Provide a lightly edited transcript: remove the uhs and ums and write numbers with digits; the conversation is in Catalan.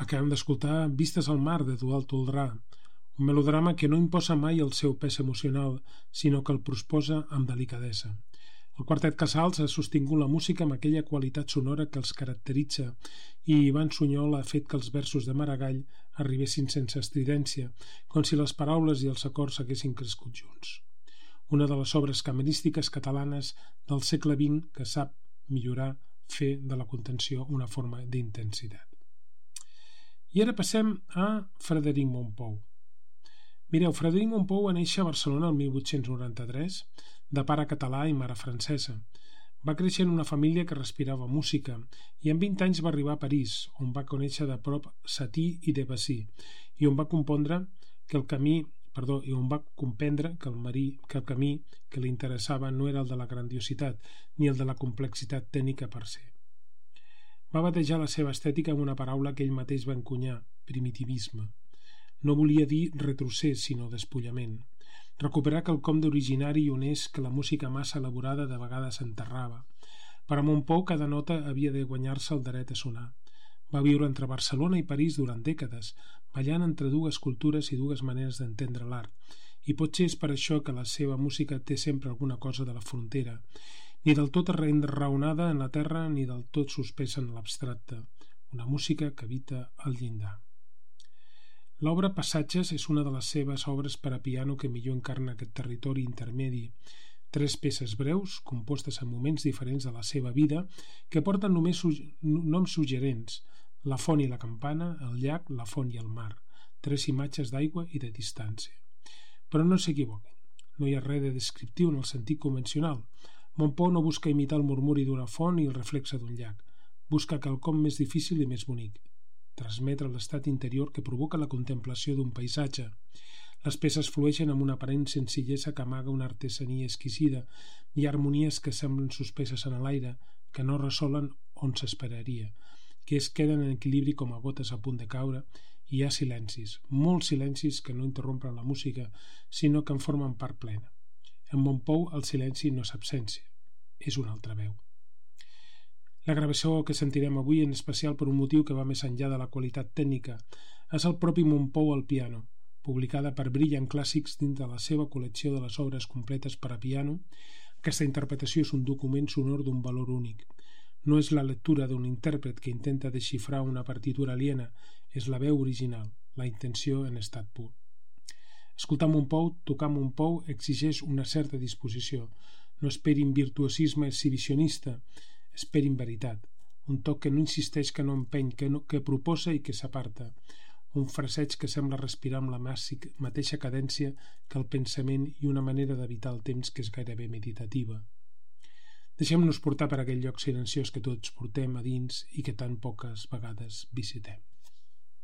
Acabem d'escoltar Vistes al mar d'Eduard Toldrà, un melodrama que no imposa mai el seu pes emocional, sinó que el prosposa amb delicadesa. El Quartet Casals ha sostingut la música amb aquella qualitat sonora que els caracteritza i Ivan Sunyol ha fet que els versos de Maragall arribessin sense estridència, com si les paraules i els acords haguessin crescut junts. Una de les obres camerístiques catalanes del segle XX que sap millorar fer de la contenció una forma d'intensitat. I ara passem a Frederic Mompou. Mireu, Frederic Mompou va néixer a Barcelona el 1893, de pare català i mare francesa. Va créixer en una família que respirava música i amb 20 anys va arribar a París, on va conèixer de prop Satie i Debussy, i on va comprendre que el camí que li interessava no era el de la grandiositat ni el de la complexitat tècnica per se. Va batejar la seva estètica amb una paraula que ell mateix va encunyar, primitivisme. No volia dir retrocés, sinó despullament. Recuperar quelcom d'originari i honest que la música massa elaborada de vegades enterrava. Per a Mompou cada nota havia de guanyar-se el dret a sonar. Va viure entre Barcelona i París durant dècades, ballant entre dues cultures i dues maneres d'entendre l'art, i potser és per això que la seva música té sempre alguna cosa de la frontera, ni del tot enraonada en la terra ni del tot suspesa en l'abstracte, una música que habita al llindar. L'obra Passatges és una de les seves obres per a piano que millor encarna aquest territori intermedi, 3 peces breus, compostes en moments diferents de la seva vida, que porten només noms suggerents: la font i la campana, el llac, la font i el mar, 3 imatges d'aigua i de distància. Però no s'equivoquin, no hi ha res de descriptiu en el sentit convencional. Mompou no busca imitar el murmuri d'una font i el reflexe d'un llac, busca quelcom més difícil i més bonic, transmetre l'estat interior que provoca la contemplació d'un paisatge. Les peces flueixen amb una aparent senzillesa que amaga una artesania exquisida i harmonies que semblen suspeses en l'aire, que no ressolen on s'esperaria, que es queden en equilibri com a gotes a punt de caure, i hi ha silencis, molts silencis que no interrompen la música, sinó que en formen part plena. En Mompou el silenci no és absència, és una altra veu. La gravació que sentirem avui, en especial per un motiu que va més enllà de la qualitat tècnica, és el propi Mompou al piano, publicada per Brillant Clàssics dins de la seva col·lecció de les obres completes per a piano. Aquesta interpretació és un document sonor d'un valor únic. No és la lectura d'un intèrpret que intenta desxifrar una partitura aliena, és la veu original, la intenció en estat pur. Escoltar Mompou, tocar Mompou, exigeix una certa disposició. No esperin virtuosisme exhibicionista, esperin veritat, un toc que no insisteix, que no empeny, que proposa i que s'aparta, un fraseig que sembla respirar amb la mateixa cadència que el pensament i una manera d'evitar el temps que és gairebé meditativa. Deixem-nos portar per aquell lloc silenciós que tots portem a dins i que tan poques vegades visitem.